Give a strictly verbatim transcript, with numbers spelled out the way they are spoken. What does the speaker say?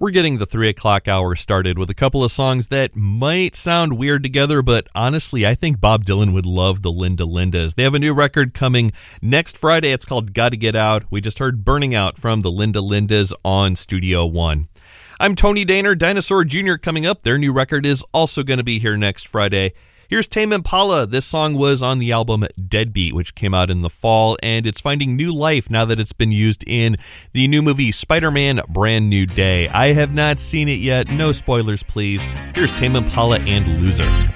We're getting the three o'clock hour started with a couple of songs that might sound weird together, but honestly, I think Bob Dylan would love the Linda Lindas. They have a new record coming next Friday. It's called Gotta Get Out. We just heard Burning Out from the Linda Lindas on Studio One. I'm Tony Daner. Dinosaur Junior coming up. Their new record is also going to be here next Friday. Here's Tame Impala. This song was on the album Deadbeat, which came out in the fall, and it's finding new life now that it's been used in the new movie Spider-Man Brand New Day. I have not seen it yet. No spoilers, please. Here's Tame Impala and Loser.